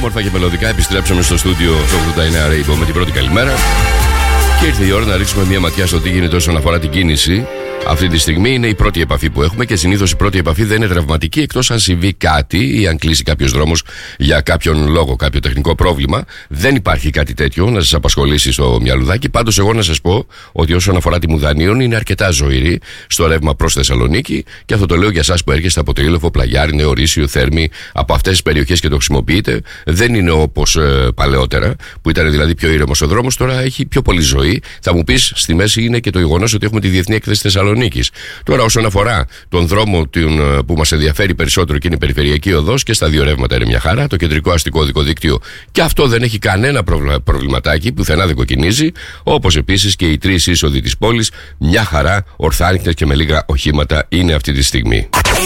Όμορφα και μελωδικά επιστρέψαμε στο στούντιο στο 89 Rainbow με την πρώτη καλημέρα. Και ήρθε η ώρα να ρίξουμε μια ματιά στο τι γίνεται όσον αφορά την κίνηση. Αυτή τη στιγμή είναι η πρώτη επαφή που έχουμε και συνήθως η πρώτη επαφή δεν είναι τραυματική εκτός αν συμβεί κάτι ή αν κλείσει κάποιος δρόμος για κάποιον λόγο, κάποιο τεχνικό πρόβλημα. Δεν υπάρχει κάτι τέτοιο να σας απασχολήσει στο μυαλουδάκι. Πάντως, εγώ να σας πω ότι όσον αφορά τη Μουδανίων είναι αρκετά ζωηρή στο ρεύμα προς Θεσσαλονίκη και αυτό το λέω για εσάς που έρχεστε από Τρίλοφο, Πλαγιάρι, Νεορίσιο, Θέρμη, από αυτές τις περιοχές και το χρησιμοποιείτε. Δεν είναι όπως παλαιότερα που ήταν δηλαδή πιο ήρεμος ο δρόμος, τώρα έχει πιο πολύ ζωή. Θα μου πεις, στη μέση είναι και το γεγονός ότι έχουμε τη Διεθνή Έκθεση Θεσσαλονίκης. Τώρα, όσον αφορά τον δρόμο που μας ενδιαφέρει περισσότερο και είναι η Περιφερειακή Οδός και στα δύο ρεύματα είναι μια χαρά, το κεντρικό αστικό οδικό δίκτυο και αυτό δεν έχει κανένα προβληματάκι, πουθενά δεν κοκκινίζει, όπως επίσης και οι τρεις είσοδοι της πόλης, μια χαρά, ορθάνυχτες και με λίγα οχήματα είναι αυτή τη στιγμή.